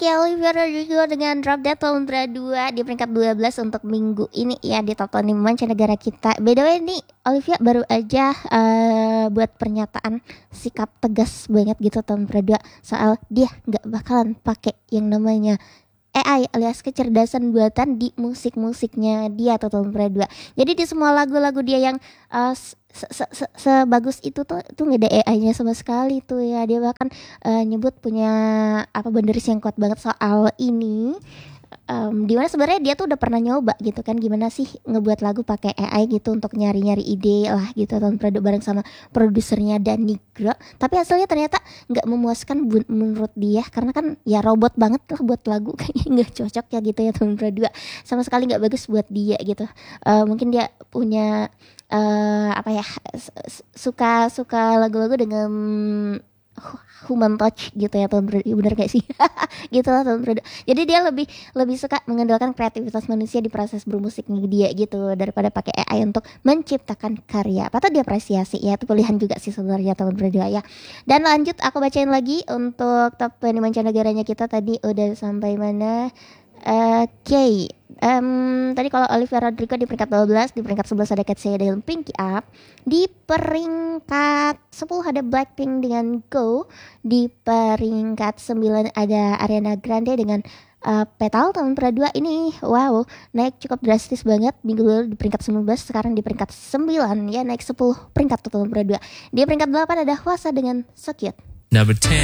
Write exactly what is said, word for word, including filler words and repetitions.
ya Olivia Rodrigo dengan Drop Dead tahun dua di peringkat dua belas untuk minggu ini ya di top lima mancanegara kita. By the way nih Olivia baru aja uh, buat pernyataan sikap tegas banget gitu tahun dua soal dia nggak bakalan pakai yang namanya A I alias kecerdasan buatan di musik-musiknya dia atau tahun dua. Jadi di semua lagu-lagu dia yang uh, se- se- se- sebagus itu tuh tuh nggak ada A I-nya sama sekali tuh ya. Dia bahkan uh, nyebut punya apa banderis yang kuat banget soal ini. Um, dimana sebenarnya dia tuh udah pernah nyoba gitu kan gimana sih ngebuat lagu pakai A I gitu untuk nyari-nyari ide lah gitu tahun produk bareng sama produsernya Danny Gro, tapi hasilnya ternyata nggak memuaskan bu- menurut dia karena kan ya robot banget lah buat lagu kayaknya nggak cocok ya gitu ya tahun dua sama sekali nggak bagus buat dia gitu. Uh, mungkin dia punya uh, apa ya suka suka lagu-lagu dengan human touch gitu ya tahun bener, bener gak sih gitu lah tahun bener. Jadi dia lebih lebih suka mengandalkan kreativitas manusia di proses bermusiknya dia gitu daripada pakai A I untuk menciptakan karya. Patut diapresiasi ya, itu pilihan juga sih sebenarnya tahun berdua ya. Dan lanjut aku bacain lagi untuk top lima mancanegaranya kita tadi udah sampai mana. Oke, okay. um, tadi kalau Olivia Rodrigo di peringkat dua belas, di peringkat sebelas ada Katseye dengan Pinky Up, di peringkat sepuluh ada Blackpink dengan Go, di peringkat sembilan ada Ariana Grande dengan uh, Petal tahun dua ini. Wow, naik cukup drastis banget minggu lalu di peringkat sembilan belas, sekarang di peringkat sembilan ya, naik sepuluh peringkat tahun dua. Di peringkat delapan ada Hwasa dengan So Cute. Number ten.